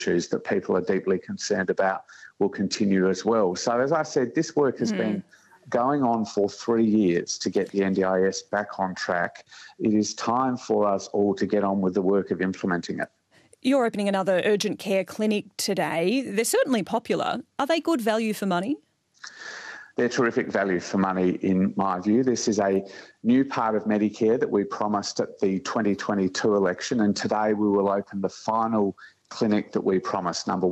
issues that people are deeply concerned about will continue as well. So as I said, this work has been going on for 3 years to get the NDIS back on track. It is time for us all to get on with the work of implementing it. You're opening another urgent care clinic today. They're certainly popular. Are they good value for money? They're terrific value for money in my view. This is a new part of Medicare that we promised at the 2022 election, and today we will open the final clinic that we promised. Number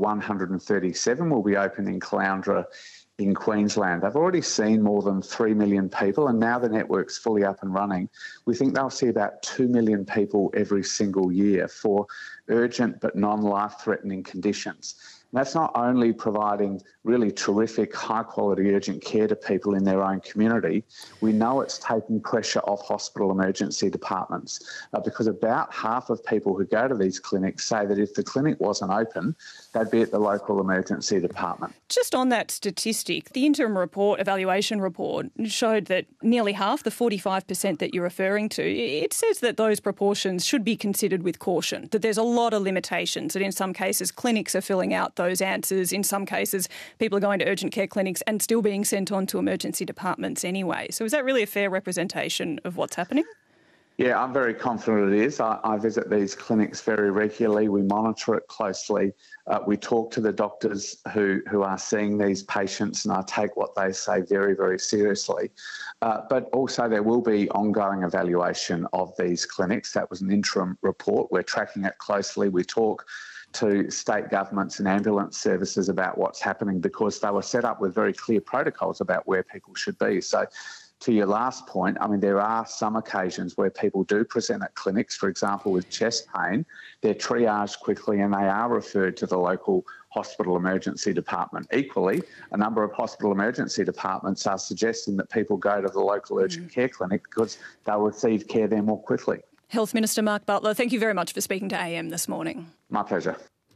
137 will be open in Caloundra in Queensland. They've already seen more than 3 million people, and now the network's fully up and running. We think they'll see about 2 million people every single year for urgent but non-life-threatening conditions. And that's not only providing really terrific, high-quality urgent care to people in their own community. We know it's taking pressure off hospital emergency departments because about half of people who go to these clinics say that if the clinic wasn't open, they'd be at the local emergency department. Just on that statistic, the interim report, evaluation report, showed that nearly half, the 45% that you're referring to, it says that those proportions should be considered with caution, that there's a lot of limitations, that in some cases clinics are filling out those answers. In some cases, people are going to urgent care clinics and still being sent on to emergency departments anyway. So is that really a fair representation of what's happening? Yeah, I'm very confident it is. I visit these clinics very regularly. We monitor it closely. We talk to the doctors who are seeing these patients, and I take what they say very, very seriously. But also there will be ongoing evaluation of these clinics. That was an interim report. We're tracking it closely. We talk to state governments and ambulance services about what's happening because they were set up with very clear protocols about where people should be. So to your last point, I mean, there are some occasions where people do present at clinics, for example, with chest pain. They're triaged quickly and they are referred to the local hospital emergency department. Equally, a number of hospital emergency departments are suggesting that people go to the local urgent care clinic because they'll receive care there more quickly. Health Minister Mark Butler, thank you very much for speaking to AM this morning. My pleasure.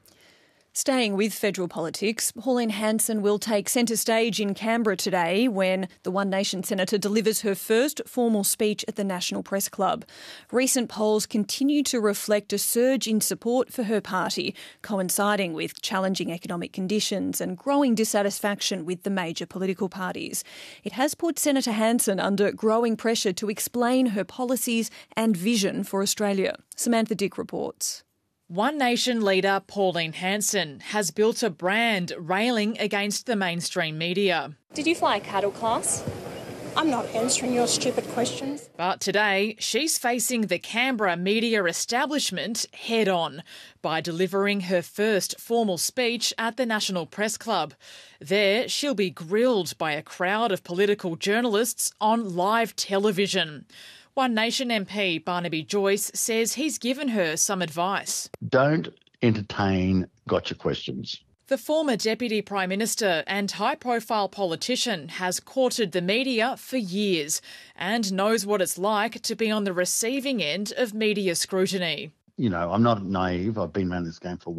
Staying with federal politics, Pauline Hanson will take centre stage in Canberra today when the One Nation Senator delivers her first formal speech at the National Press Club. Recent polls continue to reflect a surge in support for her party, coinciding with challenging economic conditions and growing dissatisfaction with the major political parties. It has put Senator Hanson under growing pressure to explain her policies and vision for Australia. Samantha Dick reports. One Nation leader Pauline Hanson has built a brand railing against the mainstream media. Did you fly a cattle class? I'm not answering your stupid questions. But today, she's facing the Canberra media establishment head-on by delivering her first formal speech at the National Press Club. There, she'll be grilled by a crowd of political journalists on live television. One Nation MP Barnaby Joyce says he's given her some advice. Don't entertain gotcha questions. The former Deputy Prime Minister and high-profile politician has courted the media for years and knows what it's like to be on the receiving end of media scrutiny. You know, I'm not naive. I've been around this game for a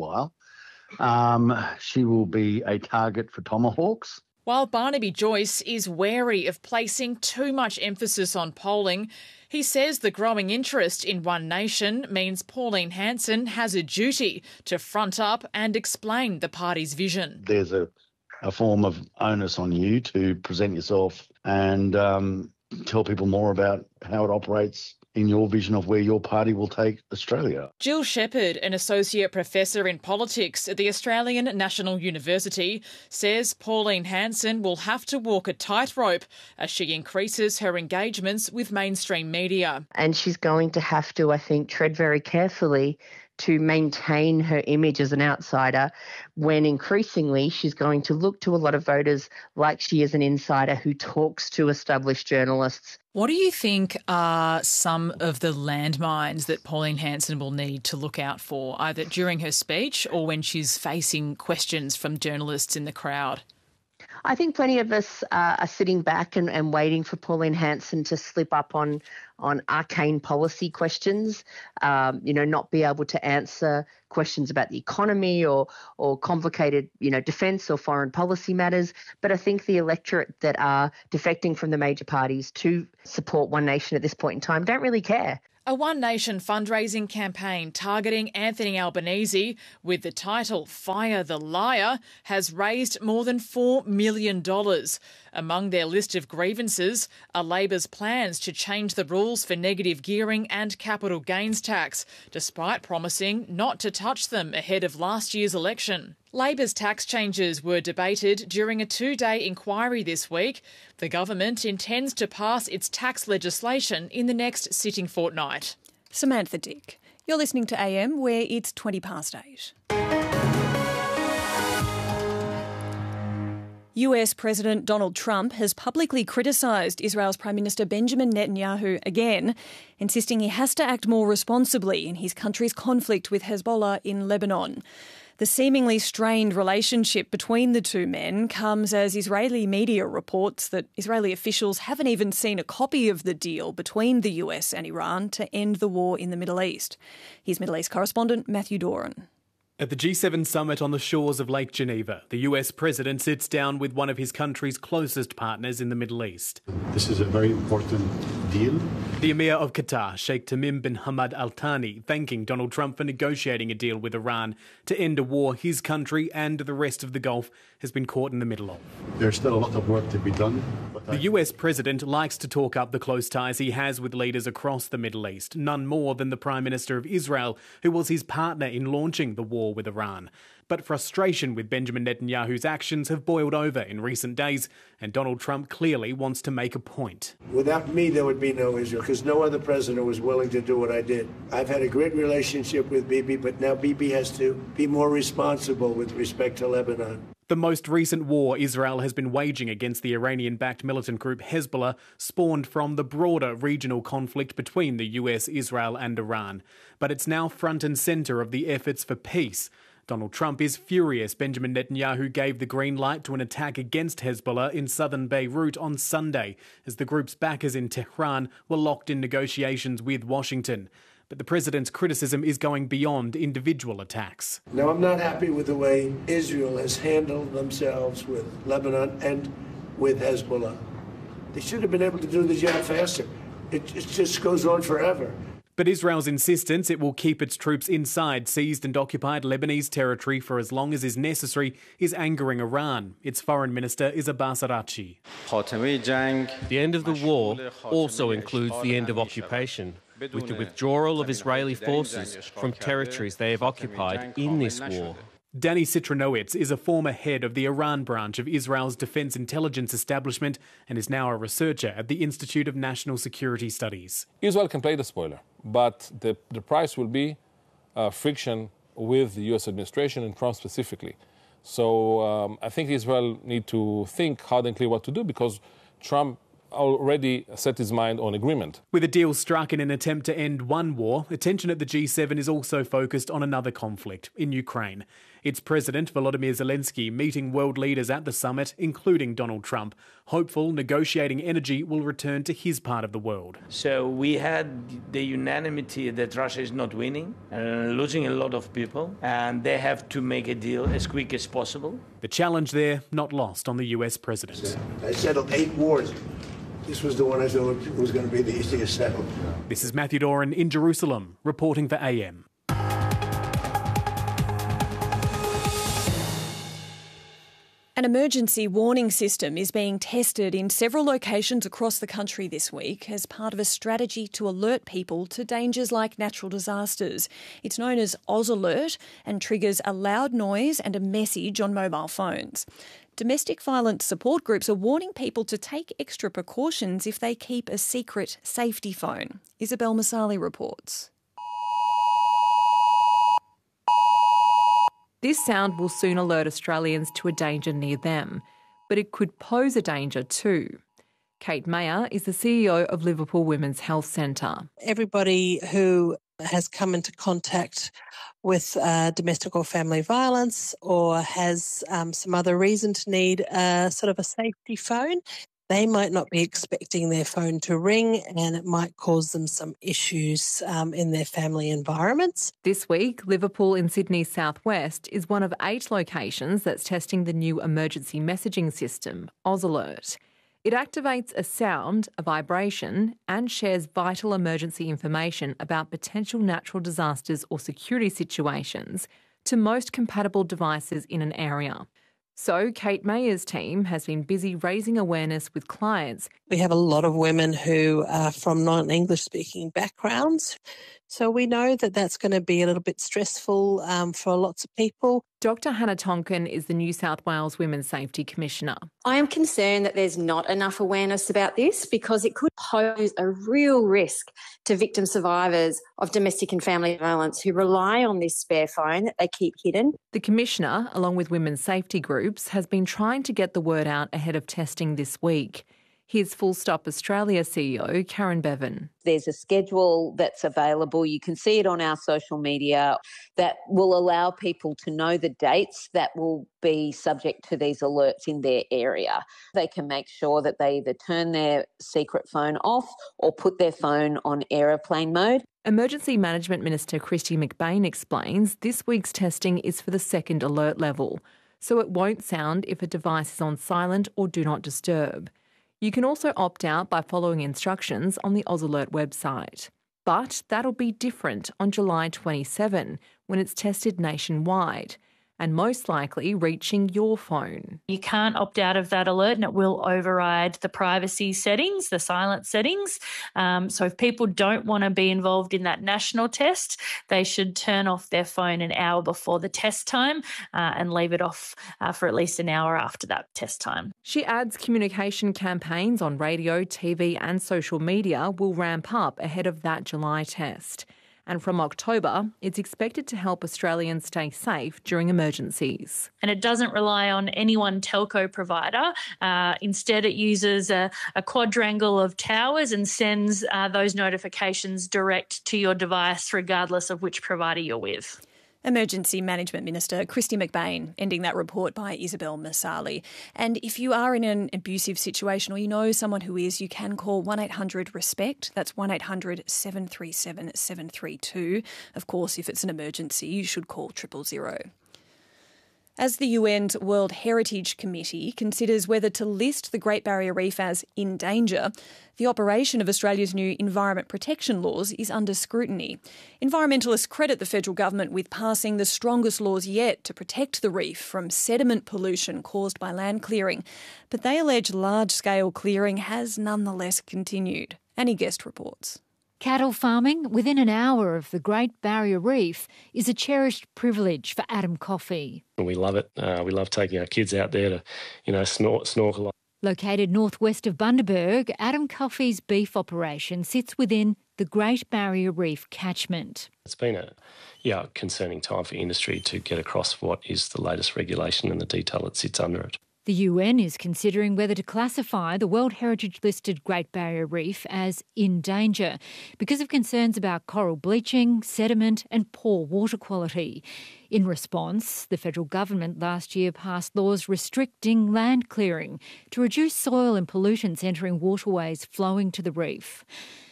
while. She will be a target for tomahawks. While Barnaby Joyce is wary of placing too much emphasis on polling, he says the growing interest in One Nation means Pauline Hanson has a duty to front up and explain the party's vision. There's a form of onus on you to present yourself and tell people more about how it operates in your vision of where your party will take Australia. Jill Shepherd, an associate professor in politics at the Australian National University, says Pauline Hanson will have to walk a tightrope as she increases her engagements with mainstream media. And she's going to have to, I think, tread very carefully to maintain her image as an outsider when increasingly she's going to look to a lot of voters like she is an insider who talks to established journalists. What do you think are some of the landmines that Pauline Hanson will need to look out for, either during her speech or when she's facing questions from journalists in the crowd? I think plenty of us are sitting back and waiting for Pauline Hanson to slip up on arcane policy questions, not be able to answer questions about the economy or complicated, defence or foreign policy matters. But I think the electorate that are defecting from the major parties to support One Nation at this point in time don't really care. A One Nation fundraising campaign targeting Anthony Albanese with the title Fire the Liar has raised more than $4 million. Among their list of grievances are Labor's plans to change the rules for negative gearing and capital gains tax, despite promising not to touch them ahead of last year's election. Labor's tax changes were debated during a 2-day inquiry this week. The government intends to pass its tax legislation in the next sitting fortnight. Samantha Dick. You're listening to AM, where it's 8:20. US President Donald Trump has publicly criticised Israel's Prime Minister Benjamin Netanyahu again, insisting he has to act more responsibly in his country's conflict with Hezbollah in Lebanon. The seemingly strained relationship between the two men comes as Israeli media reports that Israeli officials haven't even seen a copy of the deal between the US and Iran to end the war in the Middle East. Here's Middle East correspondent Matthew Doran. At the G7 summit on the shores of Lake Geneva, the US president sits down with one of his country's closest partners in the Middle East. This is a very important deal. The Emir of Qatar, Sheikh Tamim bin Hamad Al Thani, thanking Donald Trump for negotiating a deal with Iran to end a war his country and the rest of the Gulf has been caught in the middle of. There's still a lot of work to be done. The US president likes to talk up the close ties he has with leaders across the Middle East, none more than the Prime Minister of Israel, who was his partner in launching the war with Iran. But frustration with Benjamin Netanyahu's actions have boiled over in recent days, and Donald Trump clearly wants to make a point. Without me, there would be no Israel, because no other president was willing to do what I did. I've had a great relationship with Bibi, but now Bibi has to be more responsible with respect to Lebanon. The most recent war Israel has been waging against the Iranian-backed militant group Hezbollah spawned from the broader regional conflict between the US, Israel and Iran. But it's now front and centre of the efforts for peace. Donald Trump is furious Benjamin Netanyahu gave the green light to an attack against Hezbollah in southern Beirut on Sunday, as the group's backers in Tehran were locked in negotiations with Washington. But the president's criticism is going beyond individual attacks. Now, I'm not happy with the way Israel has handled themselves with Lebanon and with Hezbollah. They should have been able to do this yet faster. It just goes on forever. But Israel's insistence it will keep its troops inside seized and occupied Lebanese territory for as long as is necessary is angering Iran. Its foreign minister is Abbas Araghchi. The end of the war also includes the end of occupation, with the withdrawal of Israeli forces from territories they have occupied in this war. Danny Citronowitz is a former head of the Iran branch of Israel's defense intelligence establishment and is now a researcher at the Institute of National Security Studies. Israel can play the spoiler, but the price will be friction with the U.S. administration and Trump specifically. So I think Israel need to think hard and clear what to do, because Trump already set his mind on agreement. With a deal struck in an attempt to end one war, attention at the G7 is also focused on another conflict in Ukraine. Its president, Volodymyr Zelensky, meeting world leaders at the summit, including Donald Trump, hopeful negotiating energy will return to his part of the world. So we had the unanimity that Russia is not winning, losing a lot of people, and they have to make a deal as quick as possible. The challenge there not lost on the US president. I settled 8 wars. This was the one I thought was going to be the easiest settled. This is Matthew Doran in Jerusalem, reporting for AM. An emergency warning system is being tested in several locations across the country this week as part of a strategy to alert people to dangers like natural disasters. It's known as Oz Alert and triggers a loud noise and a message on mobile phones. Domestic violence support groups are warning people to take extra precautions if they keep a secret safety phone. Isabel Masali reports. This sound will soon alert Australians to a danger near them, but it could pose a danger too. Kate Mayer is the CEO of Liverpool Women's Health Centre. Everybody who has come into contact with domestic or family violence or has some other reason to need a sort of a safety phone, they might not be expecting their phone to ring, and it might cause them some issues in their family environments. This week, Liverpool in Sydney's southwest is one of 8 locations that's testing the new emergency messaging system, Oz Alert. It activates a sound, a vibration, and shares vital emergency information about potential natural disasters or security situations to most compatible devices in an area. So Kate Mayer's team has been busy raising awareness with clients. We have a lot of women who are from non-English speaking backgrounds. So we know that that's going to be a little bit stressful for lots of people. Dr Hannah Tonkin is the New South Wales Women's Safety Commissioner. I am concerned that there's not enough awareness about this because it could pose a real risk to victim survivors of domestic and family violence who rely on this spare phone that they keep hidden. The Commissioner, along with women's safety groups, has been trying to get the word out ahead of testing this week. Here's Full Stop Australia CEO Karen Bevan. There's a schedule that's available. You can see it on our social media that will allow people to know the dates that will be subject to these alerts in their area. They can make sure that they either turn their secret phone off or put their phone on aeroplane mode. Emergency Management Minister Kristy McBain explains this week's testing is for the second alert level, so it won't sound if a device is on silent or do not disturb. You can also opt out by following instructions on the AusAlert website. But that'll be different on July 27 when it's tested nationwide and most likely reaching your phone. You can't opt out of that alert and it will override the privacy settings, the silent settings. So if people don't want to be involved in that national test, they should turn off their phone an hour before the test time and leave it off for at least an hour after that test time. She adds communication campaigns on radio, TV and social media will ramp up ahead of that July test. And from October, it's expected to help Australians stay safe during emergencies. And it doesn't rely on any one telco provider. Instead, it uses a quadrangle of towers and sends those notifications direct to your device, regardless of which provider you're with. Emergency Management Minister Kristy McBain, ending that report by Isabel Masali. And if you are in an abusive situation or you know someone who is, you can call 1-800-RESPECT. That's 1-800-737-732. Of course, if it's an emergency, you should call 000. As the UN's World Heritage Committee considers whether to list the Great Barrier Reef as in danger, the operation of Australia's new environment protection laws is under scrutiny. Environmentalists credit the federal government with passing the strongest laws yet to protect the reef from sediment pollution caused by land clearing, but they allege large-scale clearing has nonetheless continued. Annie Guest reports. Cattle farming within an hour of the Great Barrier Reef is a cherished privilege for Adam Coffey. We love it. We love taking our kids out there to, snorkel. Located northwest of Bundaberg, Adam Coffey's beef operation sits within the Great Barrier Reef catchment. It's been a concerning time for industry to get across what is the latest regulation and the detail that sits under it. The UN is considering whether to classify the World Heritage-listed Great Barrier Reef as in danger because of concerns about coral bleaching, sediment and poor water quality. In response, the federal government last year passed laws restricting land clearing to reduce soil and pollutants entering waterways flowing to the reef.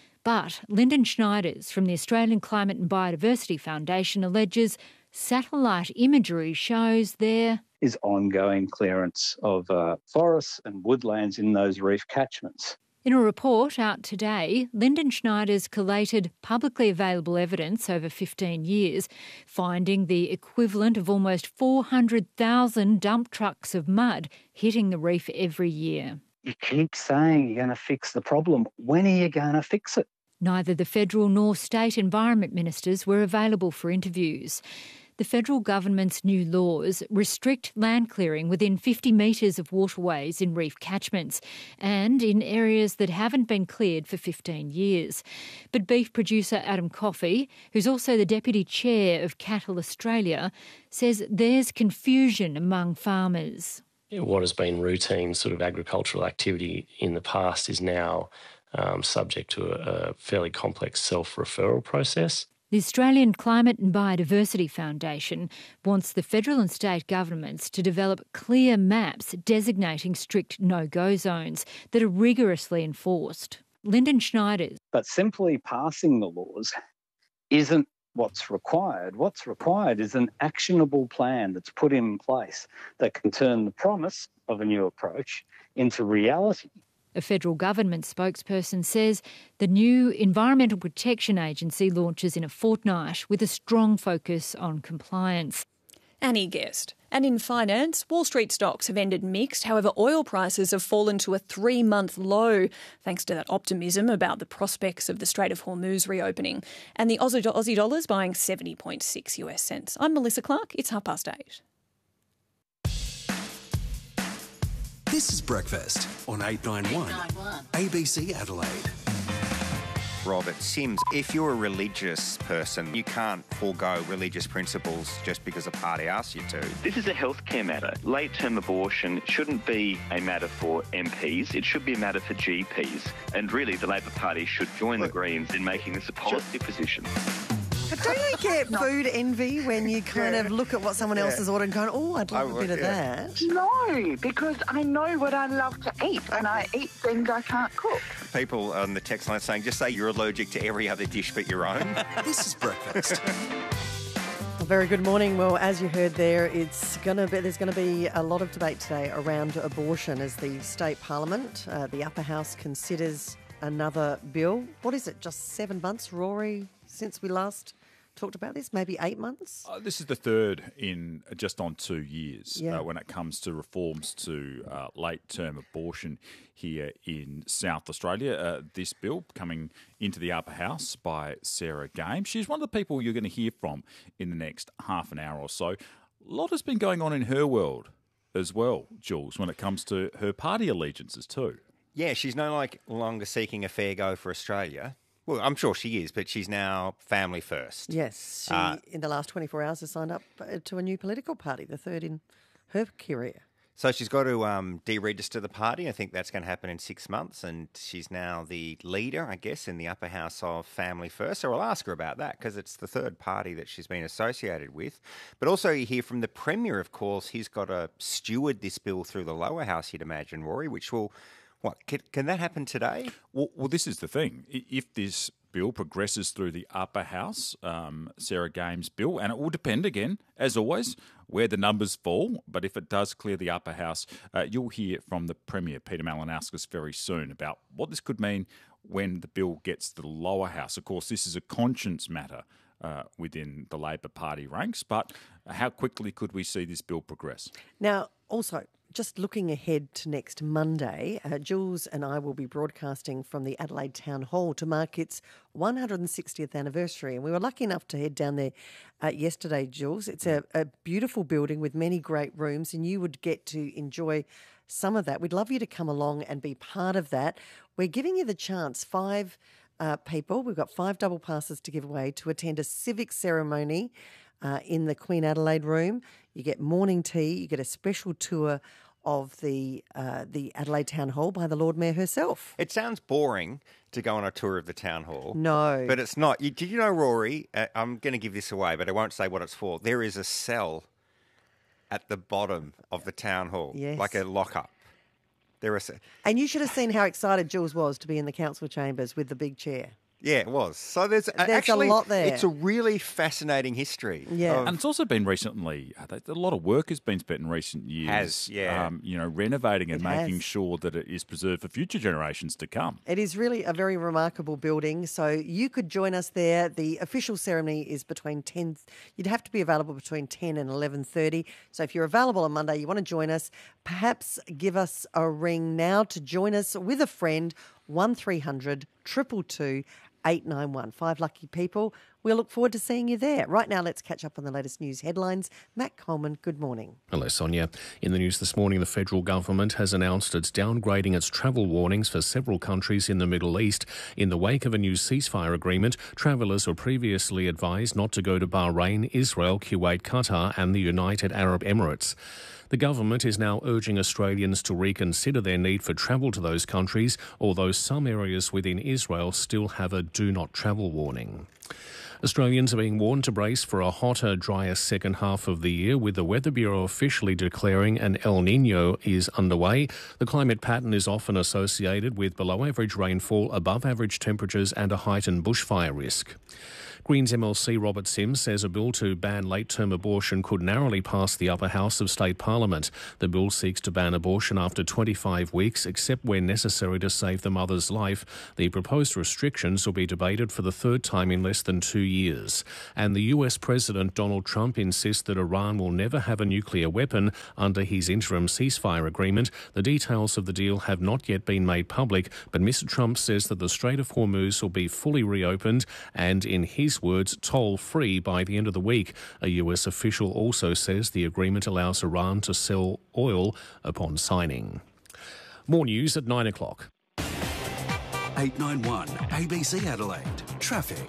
But Lyndon Schneiders from the Australian Climate and Biodiversity Foundation alleges satellite imagery shows there is ongoing clearance of forests and woodlands in those reef catchments. In a report out today, Lyndon Schneiders collated publicly available evidence over 15 years, finding the equivalent of almost 400,000 dump trucks of mud hitting the reef every year. You keep saying you're going to fix the problem. When are you going to fix it? Neither the federal nor state environment ministers were available for interviews. The federal government's new laws restrict land clearing within 50 metres of waterways in reef catchments and in areas that haven't been cleared for 15 years. But beef producer Adam Coffey, who's also the deputy chair of Cattle Australia, says there's confusion among farmers. What has been routine sort of agricultural activity in the past is now subject to a fairly complex self-referral process. The Australian Climate and Biodiversity Foundation wants the federal and state governments to develop clear maps designating strict no-go zones that are rigorously enforced. Lyndon Schneiders. But simply passing the laws isn't what's required. What's required is an actionable plan that's put in place that can turn the promise of a new approach into reality. A federal government spokesperson says the new Environmental Protection Agency launches in a fortnight with a strong focus on compliance. Annie Guest. And in finance, Wall Street stocks have ended mixed. However, oil prices have fallen to a 3-month low thanks to that optimism about the prospects of the Strait of Hormuz reopening. And the Aussie dollar's buying 70.6 US cents. I'm Melissa Clark. It's 8:30. This is Breakfast on 891 ABC Adelaide. Robert Sims, if you're a religious person, you can't forego religious principles just because a party asks you to. This is a healthcare matter. Late-term abortion shouldn't be a matter for MPs. It should be a matter for GPs. And really, the Labor Party should join the Greens in making this a policy position. But don't you get food envy when you kind of look at what someone else has ordered and go, oh, I'd like a bit of that? No, because I know what I love to eat and I eat things I can't cook. People on the text line saying, just say you're allergic to every other dish but your own. This is Breakfast. Well, very good morning. Well, as you heard there, there's going to be a lot of debate today around abortion as the state parliament, the upper house, considers another bill. What is it, just 7 months, Rory, since we last talked about this? Maybe 8 months? This is the third in just on 2 years when it comes to reforms to late-term abortion here in South Australia. This bill coming into the upper house by Sarah Game. She's one of the people you're going to hear from in the next half an hour or so. A lot has been going on in her world as well, Jules, when it comes to her party allegiances too. Yeah, she's no longer seeking a fair go for Australia. Well, I'm sure she is, but she's now family first. Yes, she, in the last 24 hours, has signed up to a new political party, the third in her career. So she's got to deregister the party. I think that's going to happen in 6 months, and she's now the leader, I guess, in the upper house of Family First. So I'll ask her about that because it's the third party that she's been associated with. But also you hear from the Premier, of course, he's got to steward this bill through the lower house, you'd imagine, Rory, which will... What, can that happen today? Well, this is the thing. If this bill progresses through the upper house, Sarah Game's bill, and it will depend again, as always, where the numbers fall. But if it does clear the upper house, you'll hear from the Premier, Peter Malinauskas, very soon about what this could mean when the bill gets to the lower house. Of course, this is a conscience matter within the Labor Party ranks, but how quickly could we see this bill progress? Now, also, just looking ahead to next Monday, Jules and I will be broadcasting from the Adelaide Town Hall to mark its 160th anniversary. And we were lucky enough to head down there yesterday, Jules. It's a beautiful building with many great rooms, and you would get to enjoy some of that. We'd love you to come along and be part of that. We're giving you the chance, 5 people, we've got 5 double passes to give away to attend a civic ceremony in the Queen Adelaide Room. You get morning tea, you get a special tour of the Adelaide Town Hall by the Lord Mayor herself. It sounds boring to go on a tour of the Town Hall. No. But it's not. Did you know, Rory, I'm going to give this away, but I won't say what it's for. There is a cell at the bottom of the Town Hall, like a lock-up. And you should have seen how excited Jules was to be in the council chambers with the big chair. Yeah, it was. So there's actually a lot there. It's a really fascinating history. Yeah. And it's also been recently, a lot of work has been spent in recent years. Renovating and making sure that it is preserved for future generations to come. It is really a very remarkable building. So you could join us there. The official ceremony is between 10, you'd have to be available between 10 and 11:30. So if you're available on Monday, you want to join us, perhaps give us a ring now to join us with a friend, 1300 222 891. 5 lucky people. We'll look forward to seeing you there. Right now, let's catch up on the latest news headlines. Matt Coleman, good morning. Hello, Sonia. In the news this morning, the federal government has announced it's downgrading its travel warnings for several countries in the Middle East. In the wake of a new ceasefire agreement, travellers were previously advised not to go to Bahrain, Israel, Kuwait, Qatar and the United Arab Emirates. The government is now urging Australians to reconsider their need for travel to those countries, although some areas within Israel still have a do not travel warning. Australians are being warned to brace for a hotter, drier second half of the year, with the Weather Bureau officially declaring an El Niño is underway. The climate pattern is often associated with below-average rainfall, above-average temperatures and a heightened bushfire risk. Greens MLC Robert Sims says a bill to ban late-term abortion could narrowly pass the upper house of state parliament. The bill seeks to ban abortion after 25 weeks, except where necessary to save the mother's life. The proposed restrictions will be debated for the third time in less than 2 years. And the US President Donald Trump insists that Iran will never have a nuclear weapon under his interim ceasefire agreement. The details of the deal have not yet been made public, but Mr. Trump says that the Strait of Hormuz will be fully reopened and, in his words, toll-free by the end of the week. A US official also says the agreement allows Iran to sell oil upon signing. More news at 9 o'clock. 891 ABC Adelaide. Traffic.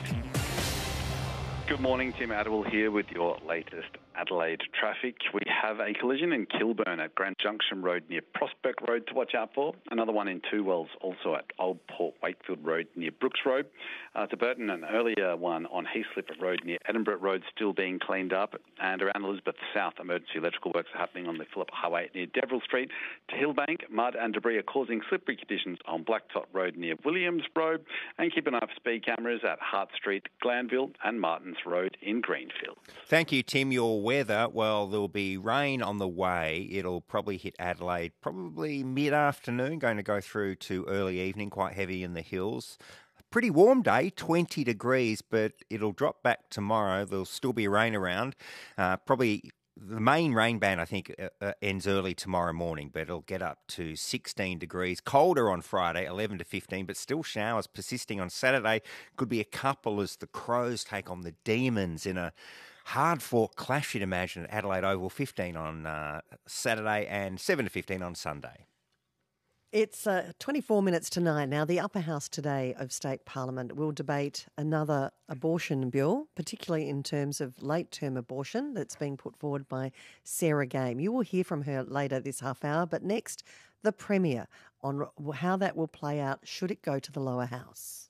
Good morning, Tim Adwell here with your latest Adelaide traffic. We have a collision in Kilburn at Grand Junction Road near Prospect Road to watch out for. Another one in Two Wells, also at Old Port Wakefield Road near Brooks Road. To Burton, an earlier one on Heathcliff Road near Edinburgh Road still being cleaned up. And around Elizabeth South, emergency electrical works are happening on the Phillip Highway near Deverell Street. To Hillbank, mud and debris are causing slippery conditions on Blacktop Road near Williams Road. And keep an eye for speed cameras at Hart Street, Glanville and Martins Road in Greenfield. Thank you, Tim. Your weather, well, there'll be rain on the way. It'll probably hit Adelaide probably mid-afternoon, going to go through to early evening, quite heavy in the hills. Pretty warm day, 20 degrees, but it'll drop back tomorrow. There'll still be rain around. Probably the main rain band, I think, ends early tomorrow morning, but it'll get up to 16 degrees. Colder on Friday, 11 to 15, but still showers persisting on Saturday. Could be a couple as the Crows take on the Demons in a hard-fought clash, you'd imagine, at Adelaide Oval. 15 on Saturday and 7 to 15 on Sunday. It's 24 minutes to 9 now. The upper house today of State Parliament will debate another abortion bill, particularly in terms of late-term abortion that's being put forward by Sarah Game. You will hear from her later this half hour, but next, the Premier on how that will play out should it go to the lower house.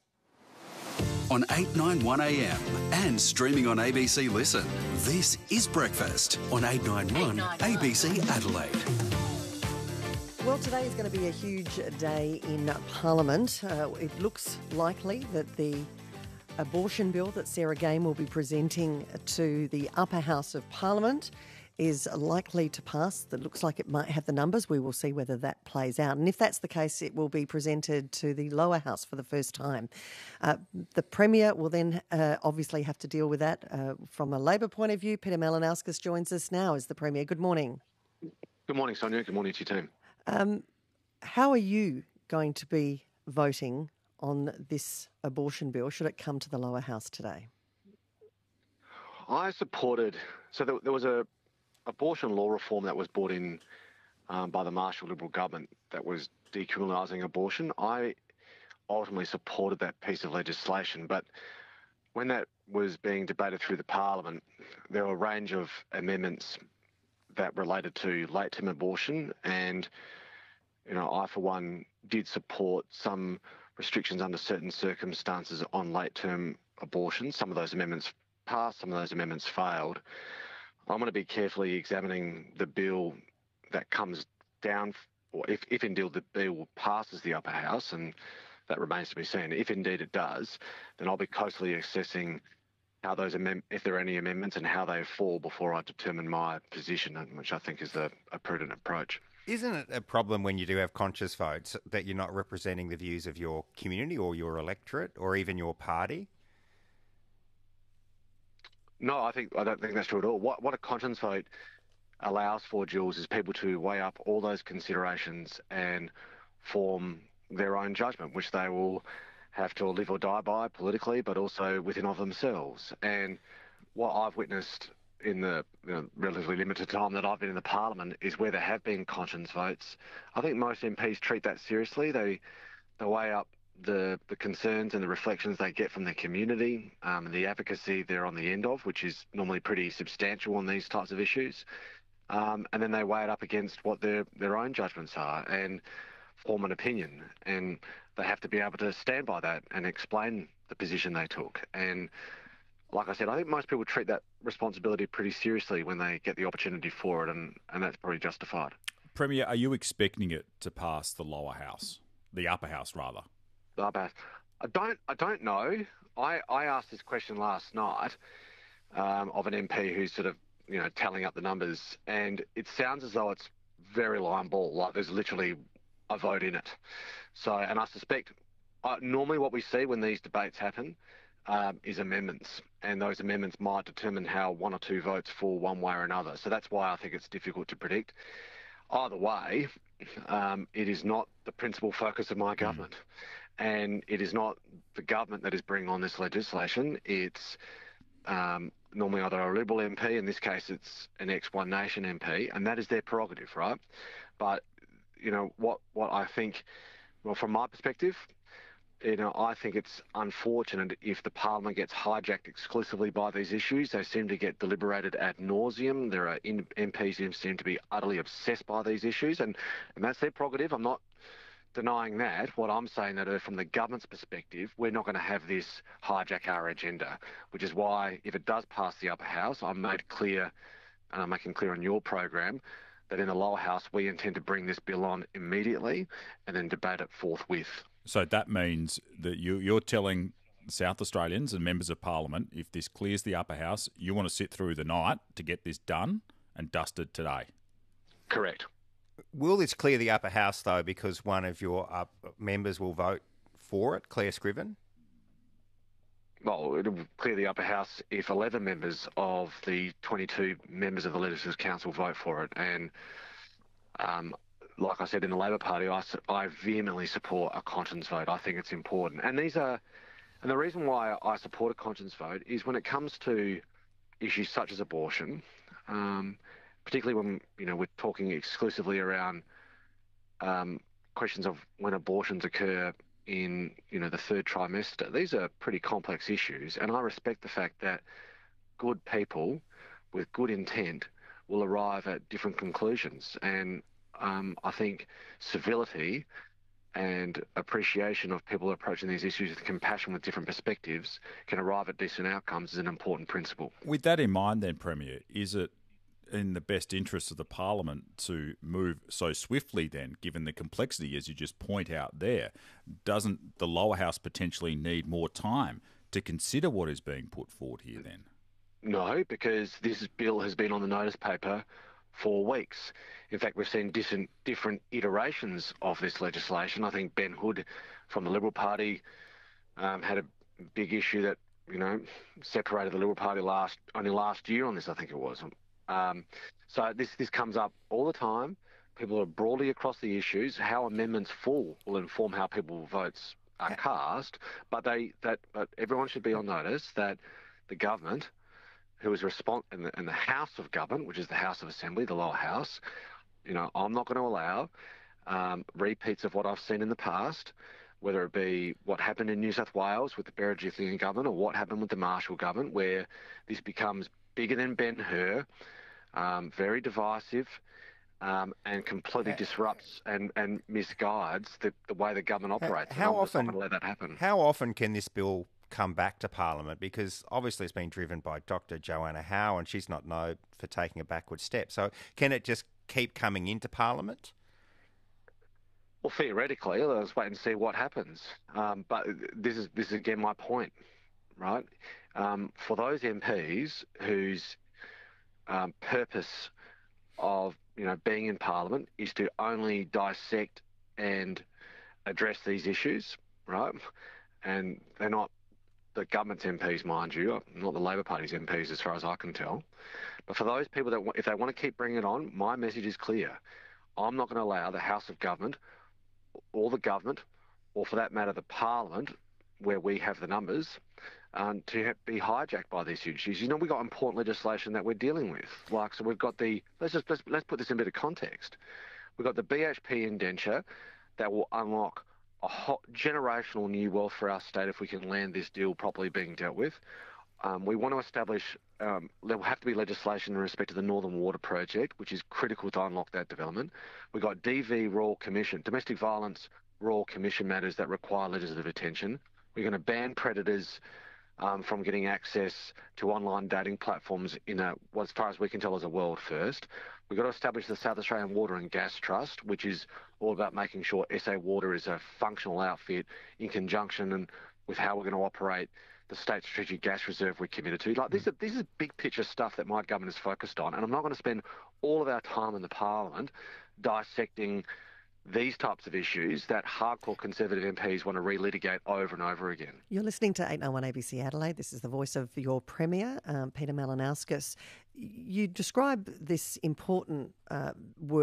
On 891 AM and streaming on ABC Listen, this is Breakfast on 891 ABC Adelaide. Well, today is going to be a huge day in Parliament. It looks likely that the abortion bill that Sarah Game will be presenting to the upper house of Parliament is likely to pass. It looks like it might have the numbers. We will see whether that plays out. And if that's the case, it will be presented to the lower house for the first time. The Premier will then obviously have to deal with that from a Labor point of view. Peter Malinauskas joins us now as the Premier. Good morning. Good morning, Sonia. Good morning to your team. How are you going to be voting on this abortion bill should it come to the lower house today? I supported, so there was a abortion law reform that was brought in by the Marshall Liberal government that was decriminalising abortion. I ultimately supported that piece of legislation, but when that was being debated through the Parliament, there were a range of amendments that related to late-term abortion, and I, for one, did support some restrictions under certain circumstances on late-term abortion. Some of those amendments passed, some of those amendments failed. I'm going to be carefully examining the bill that comes down, or if indeed the bill passes the upper house, and that remains to be seen. If indeed it does, then I'll be closely assessing how those if there are any amendments and how they fall before I determine my position, which I think is a prudent approach. Isn't it a problem when you do have conscious votes that you're not representing the views of your community or your electorate or even your party? No, I don't think that's true at all. What a conscience vote allows for, Jules, is people to weigh up all those considerations and form their own judgment, which they will have to live or die by politically, but also within of themselves. And what I've witnessed in the relatively limited time that I've been in the Parliament is where there have been conscience votes. I think most MPs treat that seriously. They weigh up the concerns and the reflections they get from the community, and the advocacy they're on the end of, which is normally pretty substantial on these types of issues. And then they weigh it up against what their own judgments are and form an opinion. And they have to be able to stand by that and explain the position they took. And like I said, I think most people treat that responsibility pretty seriously when they get the opportunity for it, and that's probably justified. Premier, are you expecting it to pass the lower house, the upper house rather? The upper house. I don't know. I asked this question last night of an MP who's sort of, tallying up the numbers, and it sounds as though it's very line ball, like there's literally a vote in it. So, and I suspect normally what we see when these debates happen is amendments, and those amendments might determine how one or two votes fall one way or another. So that's why I think it's difficult to predict. Either way, it is not the principal focus of my government, and it is not the government that is bringing on this legislation. It's normally either a Liberal MP, in this case it's an ex-One Nation MP, and that is their prerogative, right? But, what I think, well, from my perspective, I think it's unfortunate if the Parliament gets hijacked exclusively by these issues. They seem to get deliberated ad nauseum. There are MPs who seem to be utterly obsessed by these issues, and that's their prerogative. I'm not denying that. What I'm saying that from the government's perspective, we're not going to have this hijack our agenda, which is why if it does pass the upper house, I'm made clear, and I'm making clear on your program, that in the lower house we intend to bring this bill on immediately and then debate it forthwith. So that means that you're telling South Australians and members of Parliament, if this clears the upper house, you want to sit through the night to get this done and dusted today? Correct. Will this clear the upper house, though, because one of your members will vote for it, Claire Scriven? Well, it'll clear the upper house if 11 members of the 22 members of the Legislators' Council vote for it. And like I said, in the Labor Party, I vehemently support a conscience vote. I think it's important. And the reason why I support a conscience vote is when it comes to issues such as abortion, particularly when we're talking exclusively around questions of when abortions occur in the third trimester. These are pretty complex issues, and I respect the fact that good people with good intent will arrive at different conclusions. And I think civility and appreciation of people approaching these issues with compassion with different perspectives can arrive at decent outcomes is an important principle. With that in mind then, Premier, is it in the best interest of the Parliament to move so swiftly then, given the complexity, as you just point out there? Doesn't the lower house potentially need more time to consider what is being put forward here then? No, because this bill has been on the notice paper for weeks. In fact, we've seen different iterations of this legislation. I think Ben Hood from the Liberal Party had a big issue that, separated the Liberal Party only last year on this, I think it was. So this comes up all the time. People are broadly across the issues. How amendments fall will inform how people's votes are cast, but everyone should be on notice that the government, who is and the House of Government, which is the House of Assembly, the lower house, I'm not going to allow repeats of what I've seen in the past, whether it be what happened in New South Wales with the Berejiklian government or what happened with the Marshall government, where this becomes bigger than Ben-Hur, very divisive, and completely disrupts and misguides the way the government operates. How often let that happen? How often can this bill come back to Parliament? Because obviously it's been driven by Dr. Joanna Howe, and she's not known for taking a backward step. So can it just keep coming into Parliament? Well, theoretically, let's wait and see what happens. But this is again my point, right? For those MPs whose purpose of being in Parliament is to only dissect and address these issues, right? And they're not the government's MPs, mind you, not the Labor Party's MPs as far as I can tell. But for those people that, if they want to keep bringing it on, my message is clear. I'm not going to allow the House of Government or the government, or for that matter, the Parliament, where we have the numbers, to be hijacked by these issues. We've got important legislation that we're dealing with. So we've got let's put this in a bit of context. We've got the BHP indenture that will unlock a generational new wealth for our state if we can land this deal properly being dealt with. We want to establish, there will have to be legislation in respect to the Northern Water Project, which is critical to unlock that development. We've got DV Royal Commission, Domestic Violence Royal Commission matters that require legislative attention. We're going to ban predators from getting access to online dating platforms as far as we can tell, as a world first. We've got to establish the South Australian Water and Gas Trust, which is all about making sure SA Water is a functional outfit in conjunction and with how we're going to operate the State Strategic Gas Reserve we're committed to. Like, this is big picture stuff that my government is focused on, and I'm not going to spend all of our time in the Parliament dissecting these types of issues that hardcore Conservative MPs want to relitigate over and over again. You're listening to 891 ABC Adelaide. This is the voice of your Premier, Peter Malinauskas. You describe this important work